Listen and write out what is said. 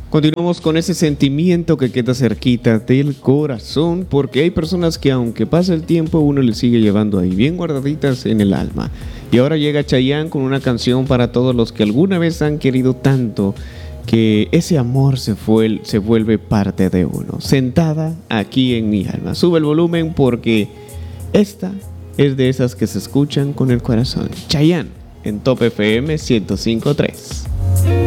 Continuamos con ese sentimiento que queda cerquita del corazón, porque hay personas que aunque pase el tiempo, uno le sigue llevando ahí bien guardaditas en el alma. Y ahora llega Chayanne con una canción para todos los que alguna vez han querido tanto que ese amor se vuelve parte de uno. Sentada aquí en mi alma. Sube el volumen porque esta es de esas que se escuchan con el corazón. Chayanne en Top FM 105.3.